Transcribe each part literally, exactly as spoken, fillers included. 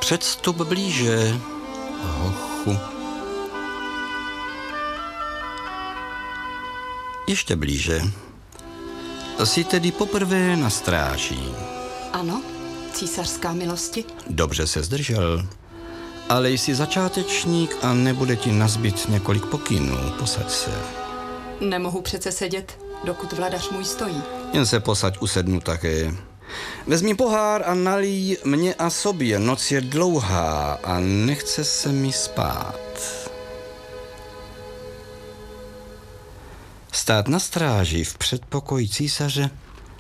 Předstup blíže, hochu. Ještě blíže. Jsi tedy poprvé na stráži. Ano, císařská milosti. Dobře se zdržel. Ale jsi začátečník a nebude ti nazbyt několik pokynů. Posaď se. Nemohu přece sedět, dokud vladař můj stojí. Jen se posaď, usednu také. Vezmi pohár a nalij mě a sobě. Noc je dlouhá a nechce se mi spát. Stát na stráži v předpokoji císaře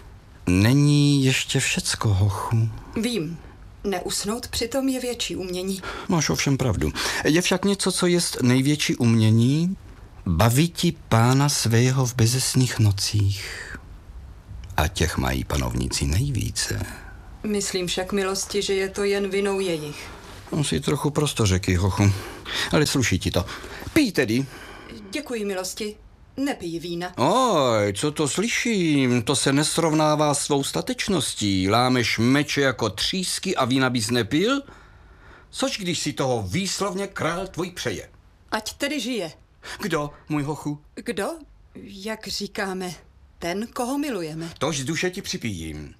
není ještě všecko, hochu. Vím. Neusnout přitom je větší umění. Máš ovšem pravdu. Je však něco, co jest největší umění, baviti pána svého v bezesných nocích. A těch mají panovníci nejvíce. Myslím však, milosti, že je to jen vinou jejich. On si trochu prostořeký, hochu. Ale sluší ti to. Pij tedy. Děkuji, milosti. Nepij vína. Oj, co to slyším? To se nesrovnává s svou statečností. Lámeš meče jako třísky a vína bys nepil? Což když si toho výslovně král tvůj přeje? Ať tedy žije. Kdo, můj hochu? Kdo? Jak říkáme, ten, koho milujeme. Tož z duše ti připijím.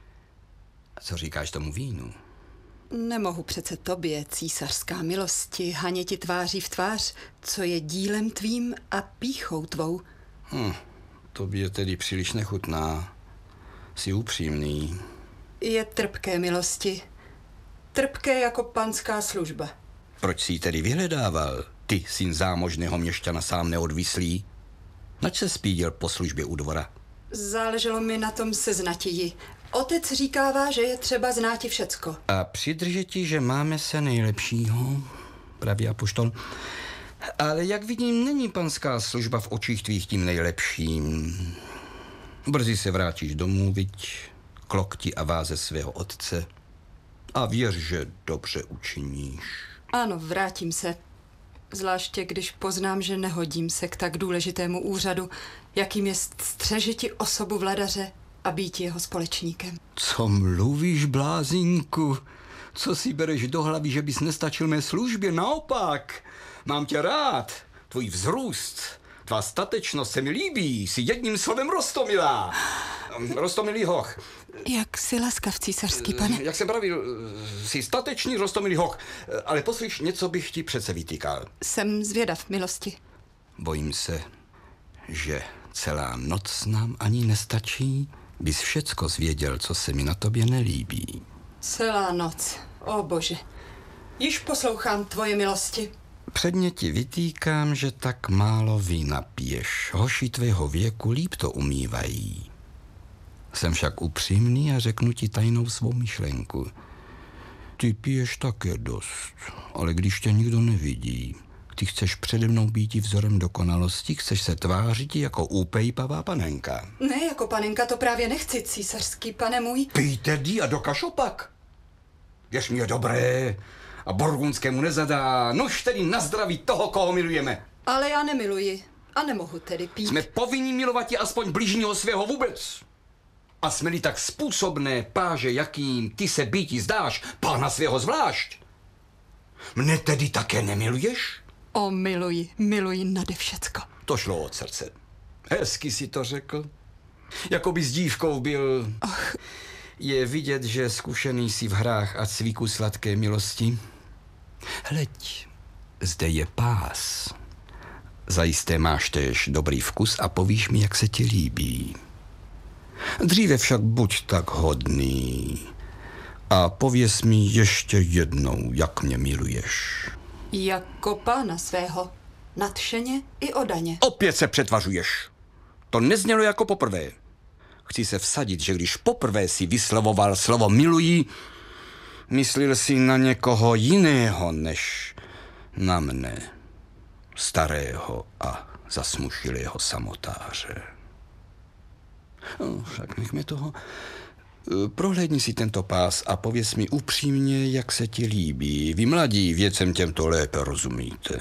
A co říkáš tomu vínu? Nemohu přece tobě, císařská milosti, haněti tváří v tvář, co je dílem tvým a pýchou tvou. Hm, tobě tedy příliš nechutná. Jsi upřímný. Je trpké, milosti. Trpké jako panská služba. Proč jsi ji tedy vyhledával? Ty, syn zámožného měšťana, sám neodvislý? Nač se spíděl po službě u dvora? Záleželo mi na tom seznati. Otec říkává, že je třeba znáti všecko. A přidrže ti, že máme se nejlepšího, praví apoštol. Ale jak vidím, není panská služba v očích tvých tím nejlepším. Brzy se vrátíš domů, viď, k lokti a váze svého otce. A věř, že dobře učiníš. Ano, vrátím se. Zvláště, když poznám, že nehodím se k tak důležitému úřadu, jakým je střežiti osobu vladaře a být jeho společníkem. Co mluvíš, blázínku? Co si bereš do hlavy, že bys nestačil mé službě? Naopak, mám tě rád. Tvůj vzrůst, tvá statečnost se mi líbí. Jsi jedním slovem roztomilá. Roztomilý hoch. Jak jsi laskav, císařský pane? Jak jsem pravil, jsi statečný roztomilý hoch. Ale poslyš, něco bych ti přece vytýkal. Jsem zvědav, milosti. Bojím se, že celá noc nám ani nestačí, bys všecko zvěděl, co se mi na tobě nelíbí. Celá noc, o bože. Již poslouchám tvoje milosti. Předně ti vytýkám, že tak málo vína piješ. Hoši tvého věku líp to umívají. Jsem však upřímný a řeknu ti tajnou svou myšlenku. Ty piješ také dost, ale když tě nikdo nevidí, ty chceš přede mnou být vzorem dokonalosti, chceš se tvářit jako úpejpavá panenka. Ne, jako panenka to právě nechci, císařský pane můj. Pij tedy a dokaž opak. Věř mi, je dobré a Burgundskému nezadá. Nož tedy na zdraví toho, koho milujeme. Ale já nemiluji a nemohu tedy pít. Jsme povinni milovat je aspoň bližního svého vůbec. A jsme-li tak způsobné páže, jakým ty se býti zdáš, pána svého zvlášť. Mne tedy také nemiluješ? O, miluji, miluji nade všecko. To šlo od srdce. Hezky si to řekl. Jakoby s dívkou byl. Och. Je vidět, že zkušený jsi v hrách a cviku sladké milosti. Hleď, zde je pás. Zajisté máš též dobrý vkus a povíš mi, jak se ti líbí. Dříve však buď tak hodný a pověz mi ještě jednou, jak mě miluješ. Jako pána svého, nadšeně i odaně. Opět se přetvařuješ. To neznělo jako poprvé. Chci se vsadit, že když poprvé si vyslovoval slovo miluji, myslil si na někoho jiného než na mne, starého a zasmušilého samotáře. No, však nechme toho. Prohlédni si tento pás a pověz mi upřímně, jak se ti líbí. Vy mladí věcem těmto lépe rozumíte.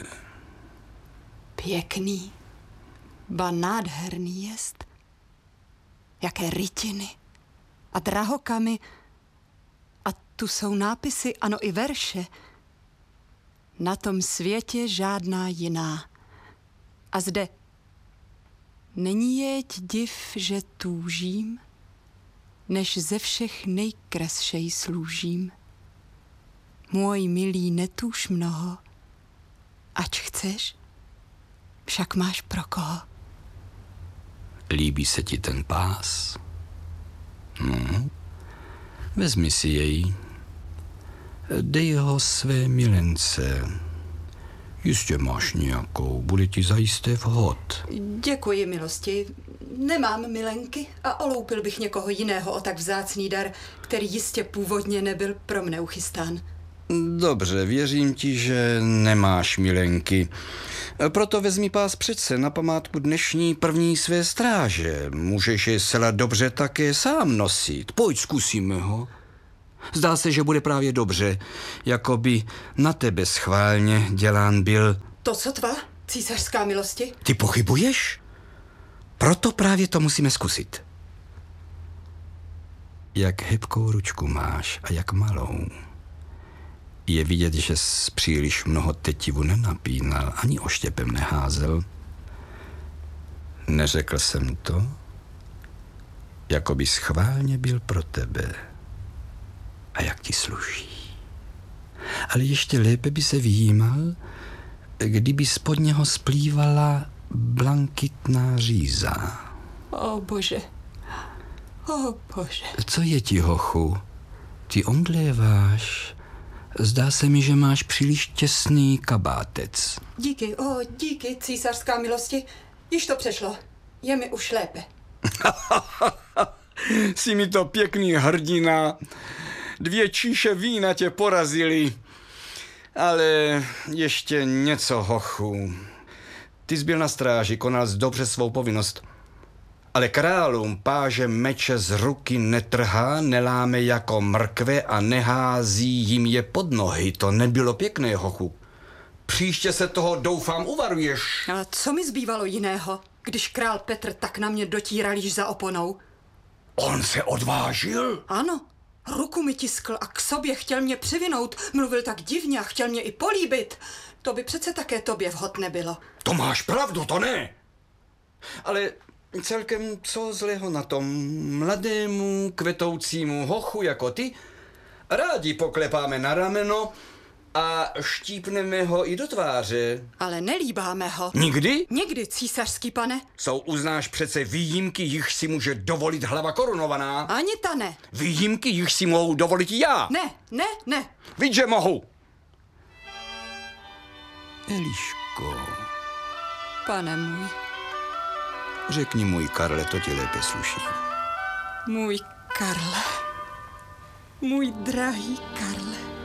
Pěkný, ba nádherný jest. Jaké rytiny a drahokamy a tu jsou nápisy, ano i verše. Na tom světě žádná jiná. A zde není jeť div, že túžím, než ze všech nejkrasšej slúžím. Můj milý, netúž mnoho, ač chceš, však máš pro koho. Líbí se ti ten pás? No, vezmi si jej. Dej ho své milence. Jistě máš nějakou, bude ti zajisté vhod. Děkuji, milosti. Nemám milenky a oloupil bych někoho jiného o tak vzácný dar, který jistě původně nebyl pro mne uchystán. Dobře, věřím ti, že nemáš milenky. Proto vezmi pás přece na památku dnešní první své stráže. Můžeš je zcela dobře také sám nosit. Pojď, zkusíme ho. Zdá se, že bude právě dobře, jako by na tebe schválně dělán byl. To sotva, císařská milosti? Ty pochybuješ? Proto právě to musíme zkusit. Jak hebkou ručku máš a jak malou. Je vidět, že jsi příliš mnoho tetivu nenapínal, ani oštěpem neházel. Neřekl jsem to, jako by schválně byl pro tebe. A jak ti sluší. Ale ještě lépe by se vyjímal, kdyby spod něho splývala blankitná říza. O bože, o bože. Co je ti, hochu? Ty omdléváš. Zdá se mi, že máš příliš těsný kabátec. Díky, o díky, císařská milosti. Již to přešlo. Je mi už lépe. Jsi mi to pěkný hrdina. Dvě číše vína tě porazili. Ale ještě něco, hochu. Ty jsi byl na stráži, konal jsi dobře svou povinnost. Ale králům páže meče z ruky netrhá, neláme jako mrkve a nehází jim je pod nohy. To nebylo pěkné, hochu. Příště se toho, doufám, uvaruješ. Ale co mi zbývalo jiného, když král Petr tak na mě dotíral již za oponou? On se odvážil? Ano, ruku mi tiskl a k sobě chtěl mě přivinout. Mluvil tak divně a chtěl mě i políbit. To by přece také tobě vhod nebylo. To máš pravdu, to ne. Ale celkem co zlého na tom mladému, kvetoucímu hochu jako ty? Rádi poklepáme na rameno a štípneme ho i do tváře. Ale nelíbáme ho. Nikdy? Někdy, císařský pane. Jsou, uznáš přece výjimky, jichž si může dovolit hlava korunovaná. Ani ta ne. Výjimky, jichž si mohu dovolit já. Ne, ne, ne. Víš, že mohu. Eliško, Pane můj, řekni můj Karle, to ti lépe sluší. můj Karle, můj drahý Karle.